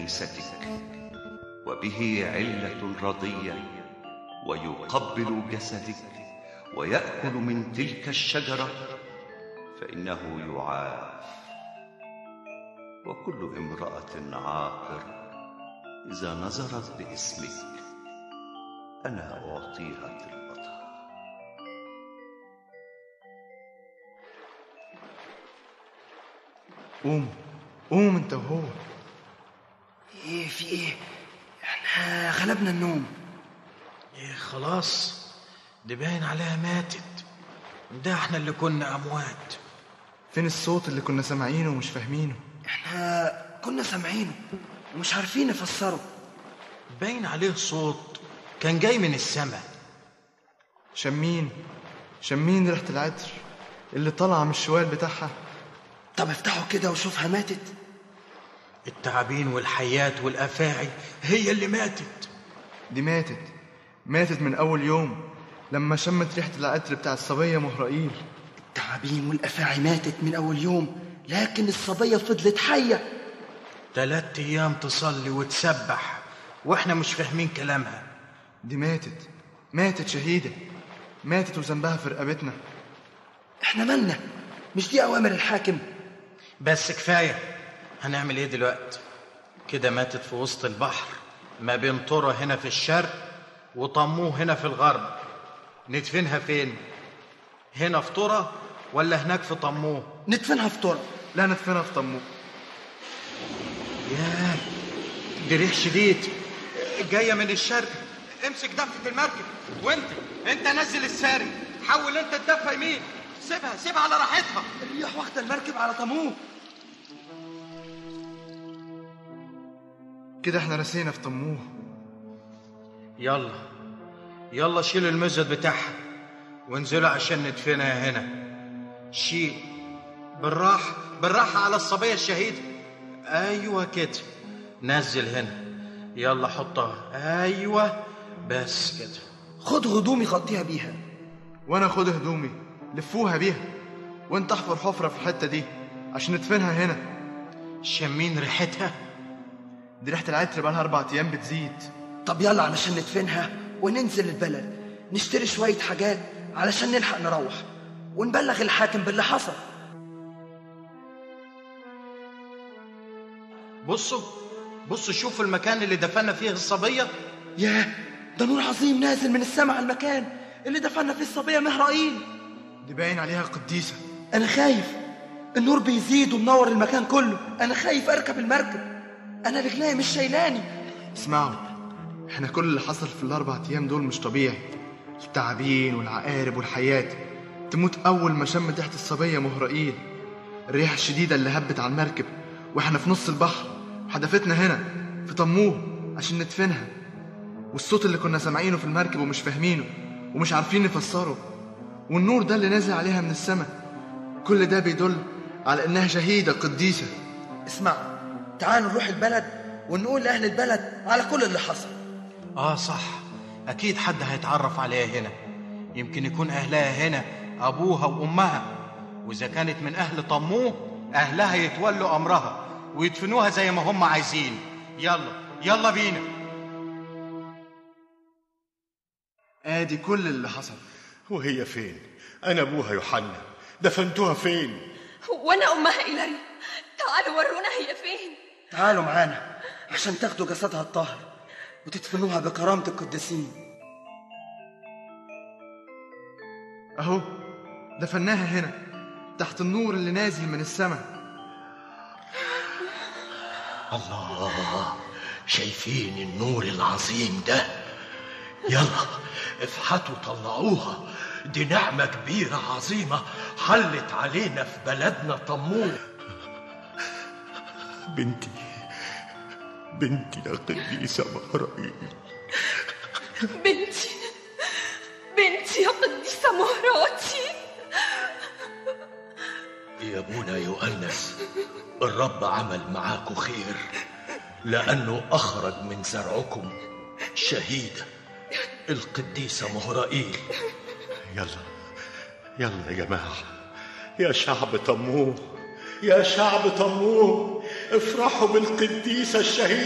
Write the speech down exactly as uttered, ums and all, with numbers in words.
كنيستك، وبه علة رضية، ويقبل جسدك ويأكل من تلك الشجرة فإنه يعاف. وكل امرأة عاقر إذا نظرت باسمك أنا أعطيها طلبتها. قوم قوم انت وهو. ايه في ايه؟ احنا غلبنا النوم. ايه خلاص، دي باين عليها ماتت، ده احنا اللي كنا اموات. فين الصوت اللي كنا سامعينه ومش فاهمينه؟ احنا كنا سامعينه ومش عارفين نفسره. باين عليه صوت كان جاي من السماء. شمين شمين ريحة العطر اللي طالعة من الشوال بتاعها. طب افتحوا كده وشوفها ماتت. التعابين والحيات والافاعي هي اللي ماتت. دي ماتت ماتت من اول يوم لما شمت ريحة العطر بتاع الصبية مهرائيل. التعابين والافاعي ماتت من اول يوم، لكن الصبية فضلت حية. تلات ايام تصلي وتسبح واحنا مش فاهمين كلامها. دي ماتت ماتت شهيدة، ماتت وذنبها في رقبتنا. احنا مالنا؟ مش دي اوامر الحاكم؟ بس كفاية، هنعمل ايه دلوقتي؟ كده ماتت في وسط البحر ما بين طرة هنا في الشرق وطموه هنا في الغرب. ندفنها فين؟ هنا في طرة ولا هناك في طموه؟ ندفنها في طرة. لا، ندفنها في طموه. ياه، دي ريح شديد جاية من الشرق. امسك دفة المركب، وانت انت نزل الساري، حاول انت الدفة يمين. سيبها سيبها على راحتها. الريح واخدة المركب على طموه. كده احنا رسينا في طموه. يلا يلا شيل المزود بتاعها وانزلوا عشان ندفنها هنا. شيل بالراحة بالراحة على الصبية الشهيدة. ايوه كده، نزل هنا. يلا حطها. ايوه بس كده. خد هدومي غطيها بيها. وانا خد هدومي لفوها بيها، وانت احفر حفرة في الحتة دي عشان ندفنها هنا. شمين ريحتها؟ دي ريحة العطر بقالها اربع ايام بتزيد. طب يلا علشان ندفنها وننزل البلد، نشتري شوية حاجات علشان نلحق نروح ونبلغ الحاكم باللي حصل. بصوا بصوا شوفوا المكان اللي دفنا فيه الصبية. ياه، ده نور عظيم نازل من السماء على المكان اللي دفنا فيه الصبية مهرائيل. دي باين عليها قديسة. أنا خايف، النور بيزيد ومنور المكان كله. أنا خايف أركب المركب، أنا رجلي مش شايلاني. اسمعوا، احنا كل اللي حصل في الاربع ايام دول مش طبيعي. التعابين والعقارب والحيات تموت اول ما شمت ريحة الصبية مهرائيل. الريح الشديدة اللي هبت على المركب واحنا في نص البحر حدفتنا هنا في طموه عشان ندفنها. والصوت اللي كنا سامعينه في المركب ومش فاهمينه ومش عارفين نفسره، والنور ده اللي نازل عليها من السماء، كل ده بيدل على انها شهيدة قديسة. اسمعوا، تعالوا نروح البلد ونقول لأهل البلد على كل اللي حصل. اه صح، اكيد حد هيتعرف عليها هنا. يمكن يكون اهلها هنا ابوها وامها، واذا كانت من اهل طموه اهلها يتولوا امرها ويدفنوها زي ما هم عايزين. يلا يلا بينا. ادي كل اللي حصل. وهي فين؟ انا ابوها يوحنا، دفنتوها فين؟ وانا امها إيلاريا. تعالوا ورونا هي فين. تعالوا معانا عشان تاخدوا جسدها الطاهر وتدفنوها بكرامة القديسين. اهو دفناها هنا تحت النور اللي نازل من السماء. الله، شايفين النور العظيم ده؟ يلا افحتوا طلعوها، دي نعمة كبيرة عظيمة حلت علينا في بلدنا طموه. بنتي بنتي يا قديسة مهرائيل. بنتي بنتي يا قديسة مهراتي. يا ابونا يؤنس، الرب عمل معاكم خير، لأنه أخرج من زرعكم شهيدة القديسة مهرائيل. يلا يلا يا جماعة، يا شعب طموه، يا شعب طموه، افرحوا بالقديسة الشهيدة.